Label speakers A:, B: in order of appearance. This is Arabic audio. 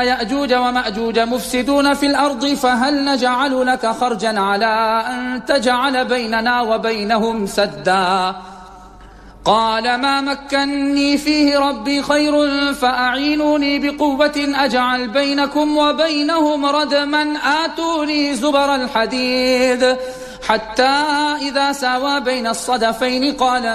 A: يأجوج ومأجوج مفسدون في الأرض فهل نجعل لك خرجا على أن تجعل بيننا وبينهم سدا قال ما مكني فيه ربي خير فأعينوني بقوة أجعل بينكم وبينهم ردما آتوني زبر الحديد حتى إذا ساوى بين الصدفين قال